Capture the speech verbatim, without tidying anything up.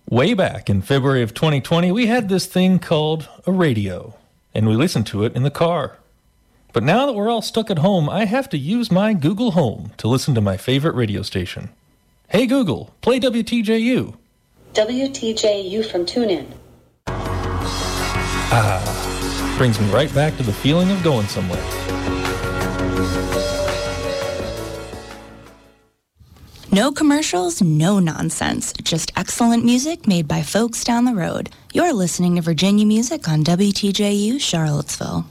Way back in February of twenty twenty, we had this thing called a radio, and we listened to it in the car. But now that we're all stuck at home, I have to use my Google Home to listen to my favorite radio station. Hey Google, play W T J U. W T J U from TuneIn. Ah, brings me right back to the feeling of going somewhere. No commercials, no nonsense. Just excellent music made by folks down the road. You're listening to Virginia Music on W T J U Charlottesville.